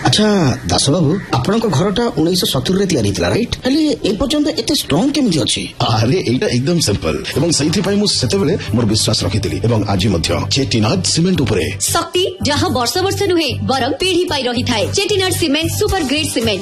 अच्छा दास बाबू आपन घरटा 1970 तैयारी राइट हेले ए पर्यंत एते स्ट्रांग केमिति अछि? अरे एटा एकदम सिंपल एवं सही पई मु सेतेबेले मोर विश्वास रखितली एवं आज मध्य चेटीनाड सीमेंट उपरे शक्ति जहां वर्ष वर्ष नुहे बरम पीढ़ी पाई रही थाए। Chettinad cement super grade cement